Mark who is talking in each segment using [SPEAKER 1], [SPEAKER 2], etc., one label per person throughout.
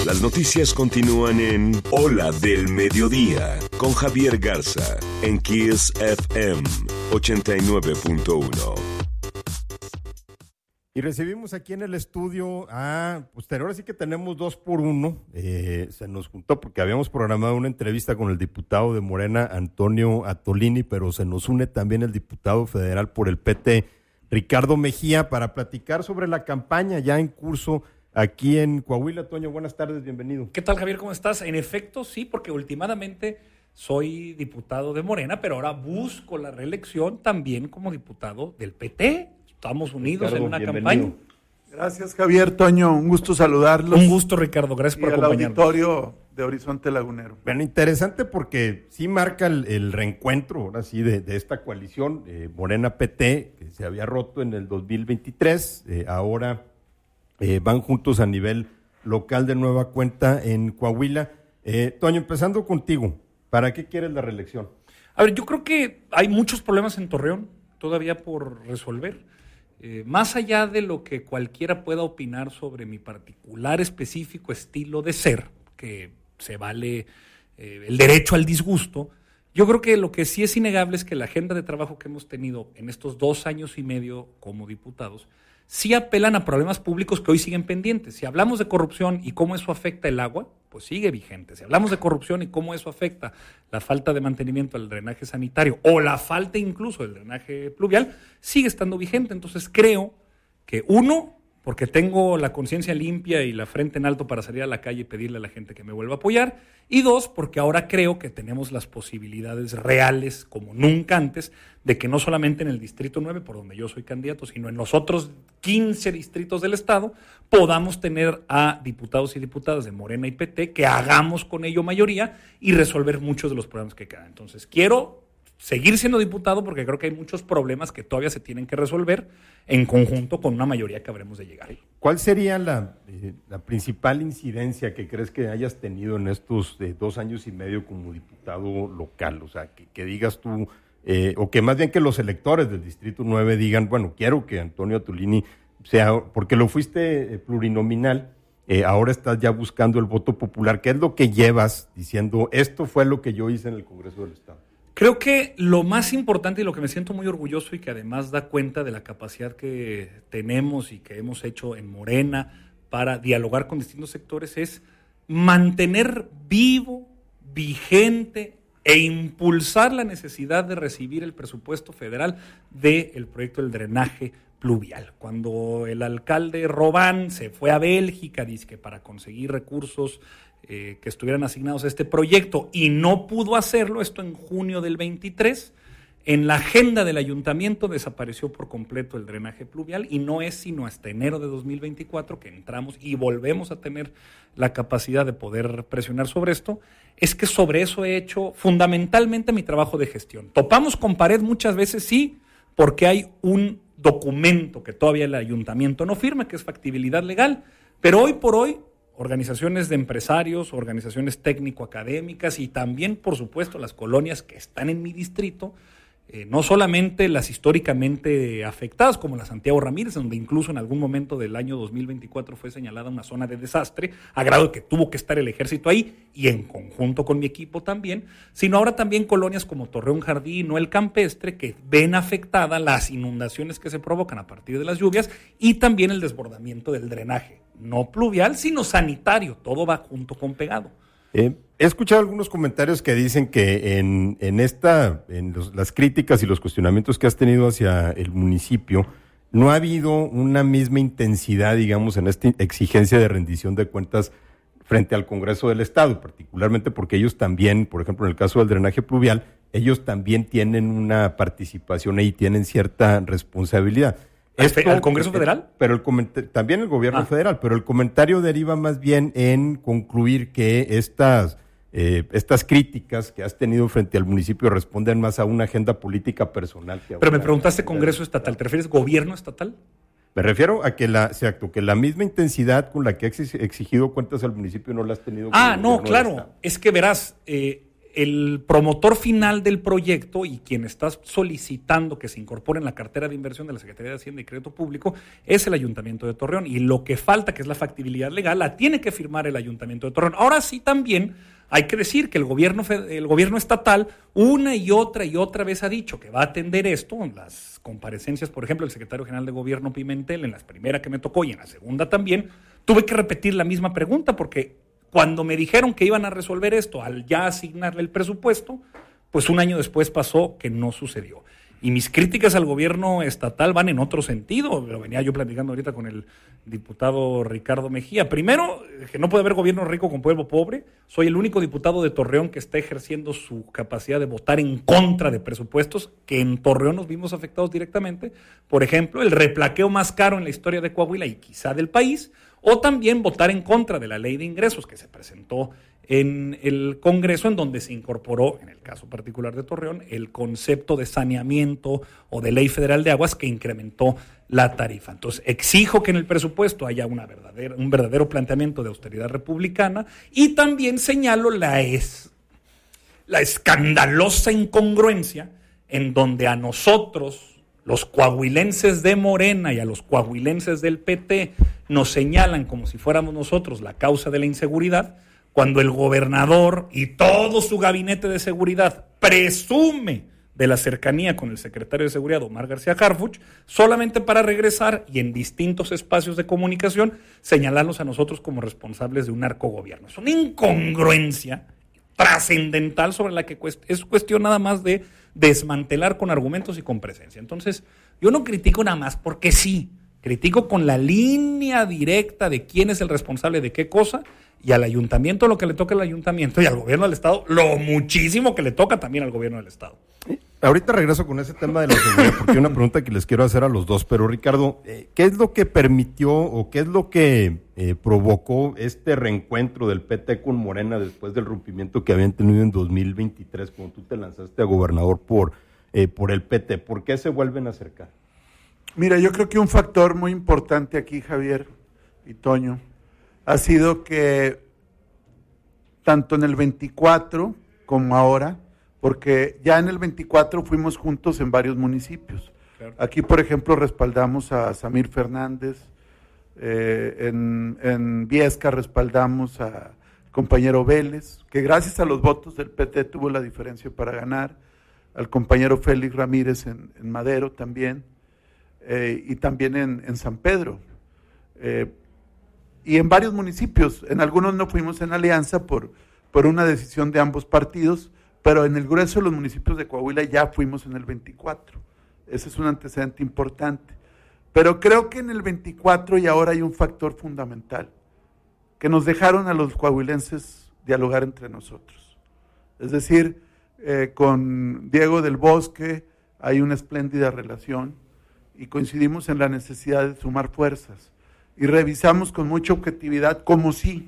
[SPEAKER 1] Las noticias continúan en Ola del Mediodía con Javier Garza en Kiss FM 89.1.
[SPEAKER 2] Y recibimos aquí en el estudio ahora sí que tenemos 2 por 1. Se nos juntó porque habíamos programado una entrevista con el diputado de Morena, Antonio Atolini, pero se nos une también el diputado federal por el PT, Ricardo Mejía, para platicar sobre la campaña ya en curso aquí en Coahuila. Toño, buenas tardes, bienvenido.
[SPEAKER 3] ¿Qué tal, Javier? ¿Cómo estás? En efecto, sí, porque últimamente soy diputado de Morena, pero ahora busco la reelección también como diputado del PT. Estamos unidos
[SPEAKER 2] Ricardo,
[SPEAKER 3] en una
[SPEAKER 2] bienvenido.
[SPEAKER 3] campaña.
[SPEAKER 4] Gracias, Javier. Toño, un gusto saludarlos.
[SPEAKER 3] Un gusto, Ricardo. Gracias por
[SPEAKER 4] y al
[SPEAKER 3] acompañarnos.
[SPEAKER 4] auditorio de Horizonte Lagunero.
[SPEAKER 2] Bueno, interesante porque sí marca el reencuentro, ahora sí, de esta coalición Morena-PT, que se había roto en el 2023, ahora van juntos a nivel local de nueva cuenta en Coahuila. Toño, empezando contigo, ¿para qué quieres la reelección?
[SPEAKER 3] A ver, yo creo que hay muchos problemas en Torreón todavía por resolver. Más allá de lo que cualquiera pueda opinar sobre mi particular específico estilo de ser, que se vale el derecho al disgusto, yo creo que lo que sí es innegable es que la agenda de trabajo que hemos tenido en estos 2 años y medio como diputados sí apelan a problemas públicos que hoy siguen pendientes. Si hablamos de corrupción y cómo eso afecta el agua, pues sigue vigente. Si hablamos de corrupción y cómo eso afecta la falta de mantenimiento del drenaje sanitario o la falta incluso del drenaje pluvial, sigue estando vigente. Entonces creo que porque tengo la conciencia limpia y la frente en alto para salir a la calle y pedirle a la gente que me vuelva a apoyar. Y 2, porque ahora creo que tenemos las posibilidades reales, como nunca antes, de que no solamente en el Distrito 9, por donde yo soy candidato, sino en los otros 15 distritos del Estado, podamos tener a diputados y diputadas de Morena y PT que hagamos con ello mayoría y resolver muchos de los problemas que quedan. Entonces, quiero seguir siendo diputado porque creo que hay muchos problemas que todavía se tienen que resolver en conjunto con una mayoría que habremos de llegar.
[SPEAKER 2] ¿Cuál sería la principal incidencia que crees que hayas tenido en estos 2 años y medio como diputado local? O sea, que digas tú, o que más bien que los electores del Distrito 9 digan, bueno, quiero que Antonio Atolini sea, porque lo fuiste plurinominal, ahora estás ya buscando el voto popular. ¿Qué es lo que llevas diciendo, esto fue lo que yo hice en el Congreso del Estado?
[SPEAKER 3] Creo que lo más importante y lo que me siento muy orgulloso y que además da cuenta de la capacidad que tenemos y que hemos hecho en Morena para dialogar con distintos sectores es mantener vivo, vigente e impulsar la necesidad de recibir el presupuesto federal del proyecto del drenaje pluvial. Cuando el alcalde Robán se fue a Bélgica, dizque para conseguir recursos que estuvieran asignados a este proyecto y no pudo hacerlo, esto en junio del 23, en la agenda del ayuntamiento desapareció por completo el drenaje pluvial y no es sino hasta enero de 2024 que entramos y volvemos a tener la capacidad de poder presionar sobre esto. Es que sobre eso he hecho fundamentalmente mi trabajo de gestión. Topamos con pared muchas veces, sí, porque hay un documento que todavía el ayuntamiento no firma, que es factibilidad legal, pero hoy por hoy organizaciones de empresarios, organizaciones técnico-académicas y también, por supuesto, las colonias que están en mi distrito, no solamente las históricamente afectadas, como la Santiago Ramírez, donde incluso en algún momento del año 2024 fue señalada una zona de desastre, a grado de que tuvo que estar el ejército ahí, y en conjunto con mi equipo también, sino ahora también colonias como Torreón Jardín o El Campestre, que ven afectadas las inundaciones que se provocan a partir de las lluvias y también el desbordamiento del drenaje, no pluvial, sino sanitario, todo va junto con pegado.
[SPEAKER 2] He escuchado algunos comentarios que dicen que las críticas y los cuestionamientos que has tenido hacia el municipio, no ha habido una misma intensidad, digamos, en esta exigencia de rendición de cuentas frente al Congreso del Estado, particularmente porque ellos también, por ejemplo, en el caso del drenaje pluvial, ellos también tienen una participación y tienen cierta responsabilidad.
[SPEAKER 3] ¿Al Congreso Federal?
[SPEAKER 2] Pero también el gobierno federal, pero el comentario deriva más bien en concluir que estas críticas que has tenido frente al municipio responden más a una agenda política personal que a
[SPEAKER 3] Pero me
[SPEAKER 2] una
[SPEAKER 3] preguntaste
[SPEAKER 2] agenda
[SPEAKER 3] Congreso Estatal, ¿te refieres gobierno estatal?
[SPEAKER 2] Me refiero a que la misma intensidad con la que has exigido cuentas al municipio no la has tenido con el
[SPEAKER 3] No,
[SPEAKER 2] gobierno del
[SPEAKER 3] claro,
[SPEAKER 2] Estado.
[SPEAKER 3] es que verás, el promotor final del proyecto y quien está solicitando que se incorpore en la cartera de inversión de la Secretaría de Hacienda y Crédito Público es el Ayuntamiento de Torreón. Y lo que falta, que es la factibilidad legal, la tiene que firmar el Ayuntamiento de Torreón. Ahora sí también hay que decir que el gobierno estatal una y otra vez ha dicho que va a atender esto. En las comparecencias, por ejemplo, el secretario general de Gobierno Pimentel, en la primera que me tocó y en la segunda también, tuve que repetir la misma pregunta porque cuando me dijeron que iban a resolver esto al ya asignarle el presupuesto, pues un año después pasó que no sucedió. Y mis críticas al gobierno estatal van en otro sentido. Lo venía yo platicando ahorita con el diputado Ricardo Mejía. Primero, que no puede haber gobierno rico con pueblo pobre. Soy el único diputado de Torreón que está ejerciendo su capacidad de votar en contra de presupuestos, que en Torreón nos vimos afectados directamente. Por ejemplo, el replaqueo más caro en la historia de Coahuila y quizá del país, o también votar en contra de la ley de ingresos que se presentó en el Congreso, en donde se incorporó, en el caso particular de Torreón, el concepto de saneamiento o de ley federal de aguas que incrementó la tarifa. Entonces, exijo que en el presupuesto haya un verdadero planteamiento de austeridad republicana y también señalo la escandalosa incongruencia en donde a nosotros, los coahuilenses de Morena y a los coahuilenses del PT, nos señalan como si fuéramos nosotros la causa de la inseguridad, cuando el gobernador y todo su gabinete de seguridad presume de la cercanía con el secretario de Seguridad, Omar García Harfuch, solamente para regresar y en distintos espacios de comunicación señalarnos a nosotros como responsables de un narcogobierno. Es una incongruencia trascendental sobre la que es cuestión nada más de desmantelar con argumentos y con presencia. Entonces, yo no critico nada más porque sí, critico con la línea directa de quién es el responsable de qué cosa, y al ayuntamiento lo que le toca al ayuntamiento y al gobierno del estado lo muchísimo que le toca también al gobierno del estado.
[SPEAKER 2] Ahorita regreso con ese tema de la seguridad porque hay una pregunta que les quiero hacer a los dos, pero Ricardo, ¿qué es lo que permitió o qué es lo que provocó este reencuentro del PT con Morena después del rompimiento que habían tenido en 2023 cuando tú te lanzaste a gobernador por el PT? ¿Por qué se vuelven a acercar?
[SPEAKER 4] Mira, yo creo que un factor muy importante aquí, Javier y Toño, ha sido que tanto en el 24 como ahora, porque ya en el 24 fuimos juntos en varios municipios. Claro. Aquí, por ejemplo, respaldamos a Samir Fernández, en Viesca respaldamos al compañero Vélez, que gracias a los votos del PT tuvo la diferencia para ganar, al compañero Félix Ramírez en Madero también, y también en San Pedro. Y en varios municipios, en algunos no fuimos en alianza por una decisión de ambos partidos, pero en el grueso de los municipios de Coahuila ya fuimos en el 24. Ese es un antecedente importante. Pero creo que en el 24 y ahora hay un factor fundamental, que nos dejaron a los coahuilenses dialogar entre nosotros. Es decir, con Diego del Bosque hay una espléndida relación y coincidimos en la necesidad de sumar fuerzas. Y revisamos con mucha objetividad cómo sí.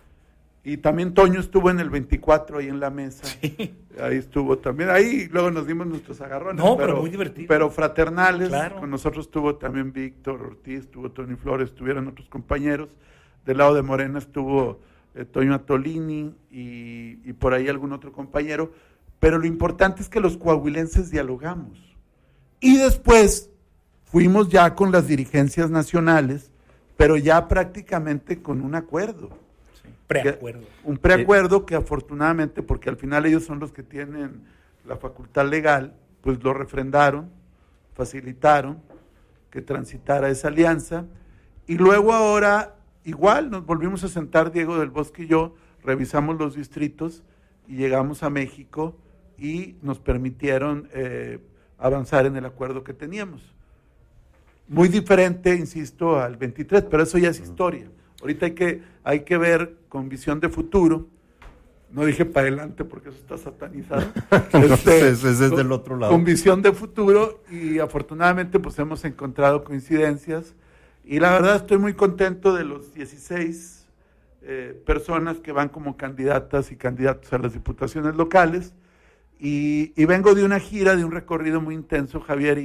[SPEAKER 4] Y también Toño estuvo en el 24 ahí en la mesa. Sí. Ahí estuvo también. Ahí luego nos dimos nuestros agarrones.
[SPEAKER 3] No, pero muy divertido.
[SPEAKER 4] Pero fraternales.
[SPEAKER 3] Claro.
[SPEAKER 4] Con nosotros estuvo también Víctor Ortiz, estuvo Tony Flores, estuvieron otros compañeros. Del lado de Morena estuvo Toño Atolini y por ahí algún otro compañero. Pero lo importante es que los coahuilenses dialogamos. Y después fuimos ya con las dirigencias nacionales, pero ya prácticamente con un acuerdo.
[SPEAKER 3] Sí, preacuerdo.
[SPEAKER 4] Un preacuerdo que afortunadamente, porque al final ellos son los que tienen la facultad legal, pues lo refrendaron, facilitaron que transitara esa alianza. Y luego ahora, igual, nos volvimos a sentar Diego del Bosque y yo, revisamos los distritos y llegamos a México y nos permitieron avanzar en el acuerdo que teníamos. Muy diferente, insisto, al 23, pero eso ya es historia. Ahorita hay que ver con visión de futuro. No dije para adelante porque eso está satanizado.
[SPEAKER 2] Ese es del otro lado.
[SPEAKER 4] Con visión de futuro y afortunadamente pues hemos encontrado coincidencias. Y la verdad estoy muy contento de los 16 personas que van como candidatas y candidatos a las diputaciones locales. Y vengo de una gira, de un recorrido muy intenso, Javier,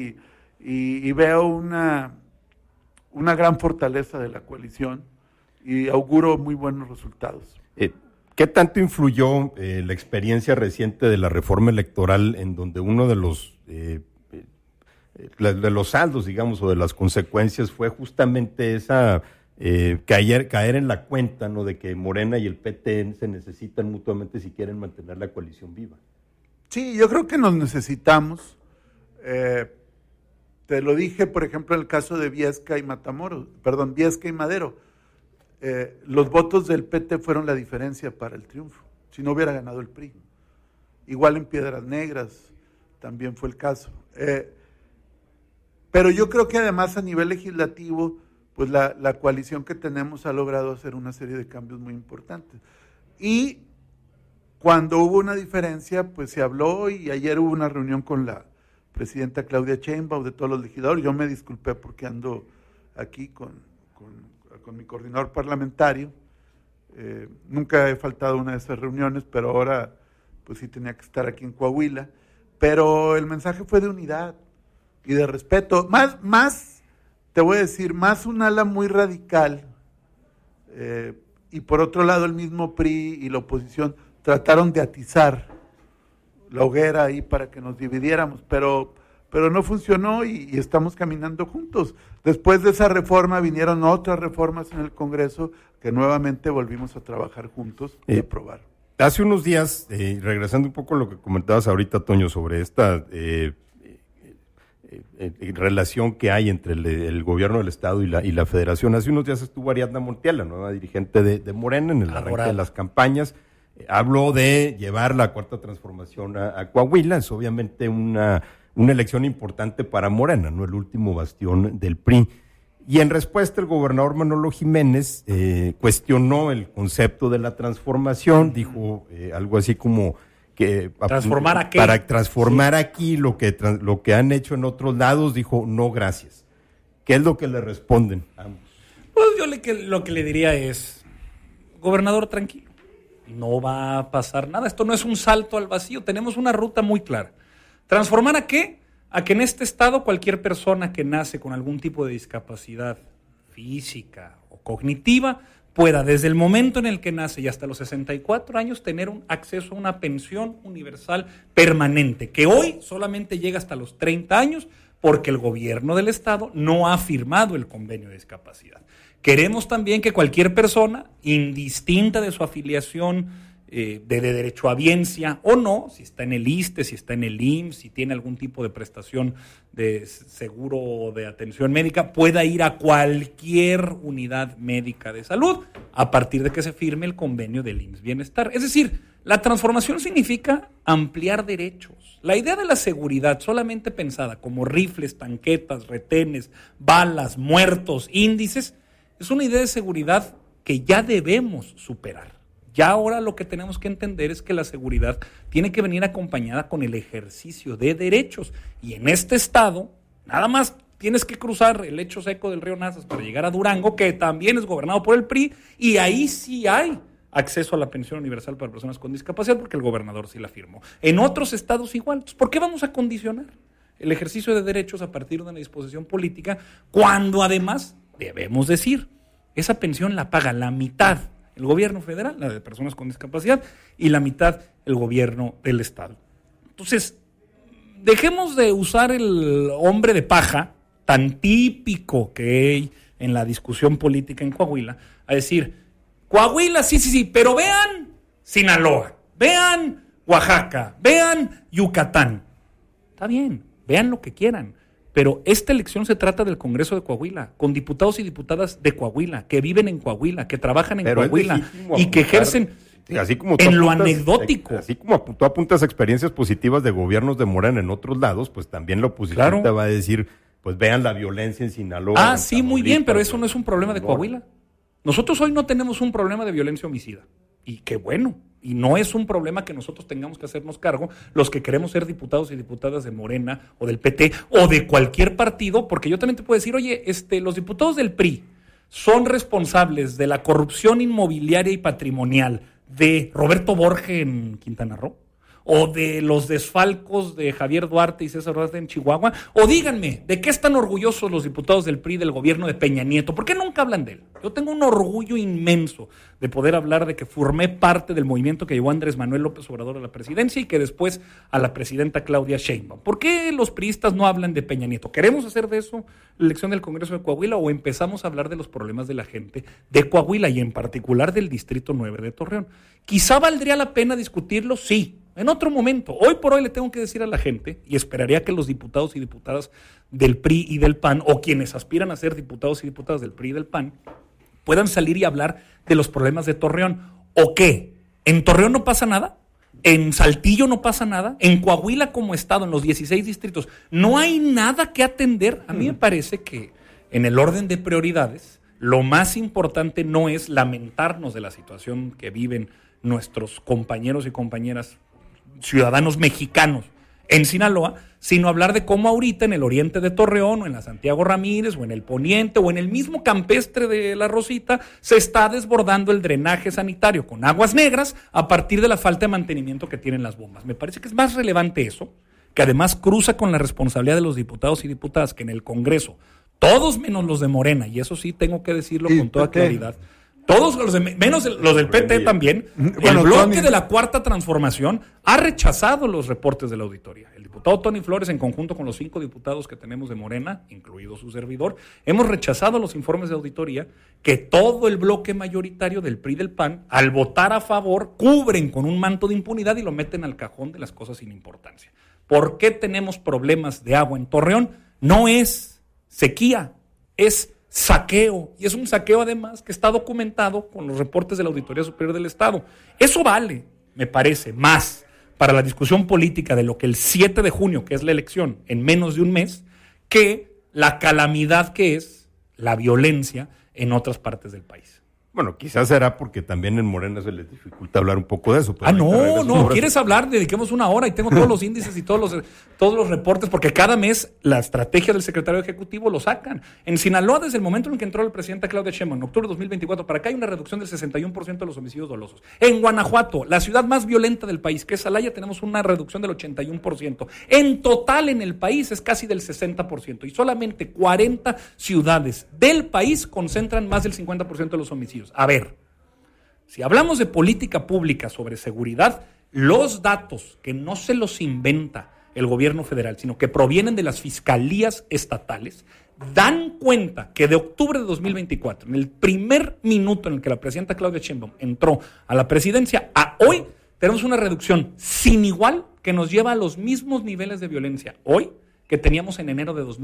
[SPEAKER 4] y veo una gran fortaleza de la coalición y auguro muy buenos resultados.
[SPEAKER 2] ¿Qué tanto influyó la experiencia reciente de la reforma electoral en donde uno de los saldos, digamos, o de las consecuencias fue justamente esa caer en la cuenta, ¿no?, de que Morena y el PT se necesitan mutuamente si quieren mantener la coalición viva?
[SPEAKER 4] Sí, yo creo que nos necesitamos. Te lo dije, por ejemplo, en el caso de Viesca y Madero. Los votos del PT fueron la diferencia para el triunfo, si no hubiera ganado el PRI. Igual en Piedras Negras también fue el caso. Pero yo creo que además a nivel legislativo, pues la coalición que tenemos ha logrado hacer una serie de cambios muy importantes. Y cuando hubo una diferencia, pues se habló, y ayer hubo una reunión con la presidenta Claudia Sheinbaum, de todos los legisladores. Yo me disculpé porque ando aquí con mi coordinador parlamentario. Nunca he faltado a una de esas reuniones, pero ahora pues sí tenía que estar aquí en Coahuila. Pero el mensaje fue de unidad y de respeto. Más te voy a decir, más un ala muy radical, y por otro lado el mismo PRI y la oposición trataron de atizar la hoguera ahí para que nos dividiéramos, pero no funcionó y estamos caminando juntos. Después de esa reforma vinieron otras reformas en el Congreso que nuevamente volvimos a trabajar juntos y aprobar.
[SPEAKER 2] Hace unos días, regresando un poco a lo que comentabas ahorita, Toño, sobre esta relación que hay entre el gobierno del Estado y la Federación, hace unos días estuvo Ariadna Montiel, la nueva dirigente de Morena, en el arranque de las campañas. Habló de llevar la cuarta transformación a Coahuila. Es obviamente una elección importante para Morena, ¿no?, el último bastión del PRI. Y en respuesta, el gobernador Manolo Jiménez cuestionó el concepto de la transformación, dijo algo así como que
[SPEAKER 3] ¿transformar a qué?
[SPEAKER 2] Para transformar aquí lo que han hecho en otros lados, dijo no gracias. ¿Qué es lo que le responden ambos?
[SPEAKER 3] Pues yo lo que le diría es, gobernador, tranquilo, no va a pasar nada, esto no es un salto al vacío, tenemos una ruta muy clara. ¿Transformar a qué? A que en este estado cualquier persona que nace con algún tipo de discapacidad física o cognitiva pueda, desde el momento en el que nace y hasta los 64 años, tener un acceso a una pensión universal permanente, que hoy solamente llega hasta los 30 años porque el gobierno del estado no ha firmado el convenio de discapacidad. Queremos también que cualquier persona, indistinta de su afiliación de derechohabiencia o no, si está en el ISSSTE, si está en el IMSS, si tiene algún tipo de prestación de seguro o de atención médica, pueda ir a cualquier unidad médica de salud a partir de que se firme el convenio del IMSS Bienestar. Es decir, la transformación significa ampliar derechos. La idea de la seguridad solamente pensada como rifles, tanquetas, retenes, balas, muertos, índices, es una idea de seguridad que ya debemos superar. Ya ahora lo que tenemos que entender es que la seguridad tiene que venir acompañada con el ejercicio de derechos. Y en este estado, nada más tienes que cruzar el lecho seco del río Nazas para llegar a Durango, que también es gobernado por el PRI, y ahí sí hay acceso a la pensión universal para personas con discapacidad, porque el gobernador sí la firmó. En otros estados igual. Entonces, ¿por qué vamos a condicionar el ejercicio de derechos a partir de una disposición política cuando además, debemos decir, esa pensión la paga la mitad el gobierno federal, la de personas con discapacidad, y la mitad el gobierno del estado? Entonces, dejemos de usar el hombre de paja tan típico que hay en la discusión política en Coahuila, a decir, Coahuila, sí, pero vean Sinaloa, vean Oaxaca, vean Yucatán. Está bien, vean lo que quieran, pero esta elección se trata del Congreso de Coahuila, con diputados y diputadas de Coahuila, que viven en Coahuila, que trabajan en Coahuila y que ejercen
[SPEAKER 2] así como
[SPEAKER 3] en lo anecdótico.
[SPEAKER 2] Así como tú apuntas experiencias positivas de gobiernos de Morena en otros lados, pues también la oposición te va a decir, pues vean la violencia en Sinaloa.
[SPEAKER 3] Sí, muy bien, pero eso no es un problema de Coahuila. Nosotros hoy no tenemos un problema de violencia homicida. Y qué bueno. Y no es un problema que nosotros tengamos que hacernos cargo, los que queremos ser diputados y diputadas de Morena o del PT o de cualquier partido, porque yo también te puedo decir, oye, los diputados del PRI son responsables de la corrupción inmobiliaria y patrimonial de Roberto Borge en Quintana Roo, o de los desfalcos de Javier Duarte y César Duarte en Chihuahua, o díganme, ¿de qué están orgullosos los diputados del PRI del gobierno de Peña Nieto? ¿Por qué nunca hablan de él? Yo tengo un orgullo inmenso de poder hablar de que formé parte del movimiento que llevó a Andrés Manuel López Obrador a la presidencia y que después a la presidenta Claudia Sheinbaum. ¿Por qué los priistas no hablan de Peña Nieto? ¿Queremos hacer de eso la elección del Congreso de Coahuila o empezamos a hablar de los problemas de la gente de Coahuila y en particular del Distrito 9 de Torreón? Quizá valdría la pena discutirlo, sí, en otro momento. Hoy por hoy le tengo que decir a la gente, y esperaría que los diputados y diputadas del PRI y del PAN, o quienes aspiran a ser diputados y diputadas del PRI y del PAN, puedan salir y hablar de los problemas de Torreón. ¿O qué? ¿En Torreón no pasa nada? ¿En Saltillo no pasa nada? ¿En Coahuila como estado, en los 16 distritos, no hay nada que atender? A mí me parece que en el orden de prioridades, lo más importante no es lamentarnos de la situación que viven nuestros compañeros y compañeras ciudadanos mexicanos en Sinaloa, sino hablar de cómo ahorita en el oriente de Torreón, o en la Santiago Ramírez, o en el poniente, o en el mismo campestre de La Rosita, se está desbordando el drenaje sanitario con aguas negras a partir de la falta de mantenimiento que tienen las bombas. Me parece que es más relevante eso, que además cruza con la responsabilidad de los diputados y diputadas que en el Congreso, todos menos los de Morena, y eso sí tengo que decirlo con toda claridad, todos los menos los del PT también, el bloque de la Cuarta Transformación ha rechazado los reportes de la auditoría. El diputado Tony Flores, en conjunto con los 5 diputados que tenemos de Morena, incluido su servidor, hemos rechazado los informes de auditoría que todo el bloque mayoritario del PRI y del PAN, al votar a favor, cubren con un manto de impunidad y lo meten al cajón de las cosas sin importancia. ¿Por qué tenemos problemas de agua en Torreón? No es sequía, es saqueo, y es un saqueo además que está documentado con los reportes de la Auditoría Superior del Estado. Eso vale, me parece, más para la discusión política de lo que el 7 de junio, que es la elección, en menos de un mes, que la calamidad que es la violencia en otras partes del país.
[SPEAKER 2] Bueno, quizás será porque también en Morena se les dificulta hablar un poco de eso. Pero
[SPEAKER 3] no, ¿quieres hablar? Dediquemos una hora y tengo todos los índices y todos los reportes, porque cada mes la estrategia del secretario ejecutivo lo sacan. En Sinaloa, desde el momento en que entró la presidenta Claudia Sheinbaum, en octubre de 2024, para acá hay una reducción del 61% de los homicidios dolosos. En Guanajuato, la ciudad más violenta del país, que es Celaya, tenemos una reducción del 81%. En total en el país es casi del 60%, y solamente 40 ciudades del país concentran más del 50% de los homicidios. A ver, si hablamos de política pública sobre seguridad, los datos que no se los inventa el gobierno federal, sino que provienen de las fiscalías estatales, dan cuenta que de octubre de 2024, en el primer minuto en el que la presidenta Claudia Sheinbaum entró a la presidencia, a hoy tenemos una reducción sin igual que nos lleva a los mismos niveles de violencia hoy que teníamos en enero de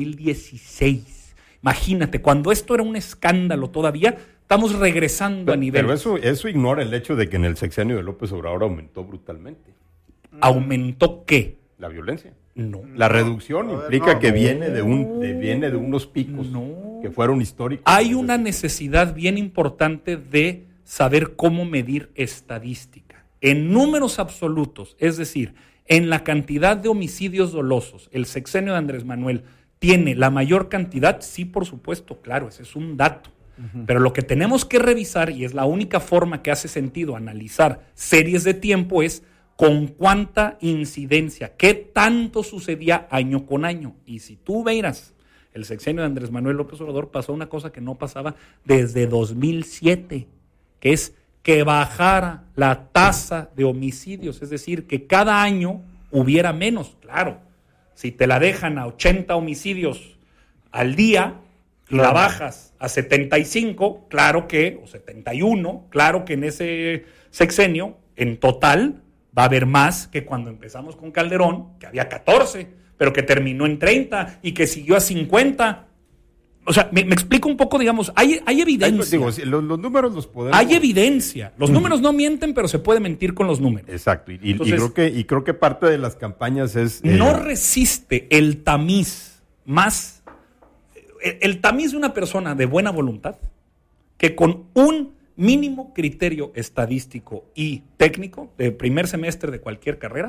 [SPEAKER 3] 2016. Imagínate, cuando esto era un escándalo todavía, estamos regresando a niveles.
[SPEAKER 2] Pero eso ignora el hecho de que en el sexenio de López Obrador aumentó brutalmente.
[SPEAKER 3] ¿Aumentó qué?
[SPEAKER 2] La violencia.
[SPEAKER 3] No.
[SPEAKER 2] La reducción implica que viene de unos picos que fueron históricos.
[SPEAKER 3] Hay una necesidad bien importante de saber cómo medir estadística. En números absolutos, es decir, en la cantidad de homicidios dolosos, el sexenio de Andrés Manuel tiene la mayor cantidad, sí, por supuesto, claro, ese es un dato. Pero lo que tenemos que revisar, y es la única forma que hace sentido analizar series de tiempo, es con cuánta incidencia, qué tanto sucedía año con año. Y si tú vieras, el sexenio de Andrés Manuel López Obrador pasó una cosa que no pasaba desde 2007, que es que bajara la tasa de homicidios, es decir, que cada año hubiera menos. Claro, si te la dejan a 80 homicidios al día, la bajas a 75, claro que, o 71, claro que en ese sexenio, en total, va a haber más que cuando empezamos con Calderón, que había 14, pero que terminó en 30 y que siguió a 50. O sea, me explico un poco, digamos, hay evidencia.
[SPEAKER 2] Digo, los números los podemos...
[SPEAKER 3] Hay evidencia. Los números no mienten, pero se puede mentir con los números.
[SPEAKER 2] Exacto. Entonces, creo que parte de las campañas es...
[SPEAKER 3] No resiste el tamiz más... El tamiz de una persona de buena voluntad que con un mínimo criterio estadístico y técnico de primer semestre de cualquier carrera